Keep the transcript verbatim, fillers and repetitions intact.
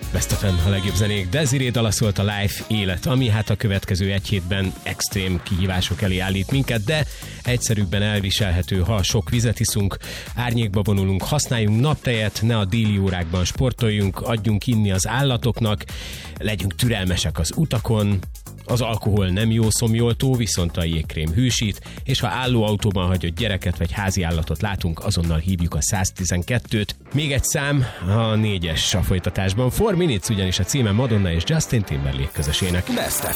Best of em, a legjobb zenék. Desiree dala szólt a Life élet, ami hát a következő egy hétben extrém kihívások elé állít minket, de egyszerűbben elviselhető, ha sok vizet iszunk, árnyékba vonulunk, használjunk naptejet, ne a déli órákban sportoljunk, adjunk inni az állatoknak, legyünk türelmesek az utakon. Az alkohol nem jó szomjoltó, viszont a jégkrém hűsít, és ha állóautóban hagyott gyereket vagy házi állatot látunk, azonnal hívjuk a száztizenkettőt. Még egy szám, a négyes a folytatásban. Four Minutes ugyanis a címe, Madonna és Justin Timberlake közösének. Best ef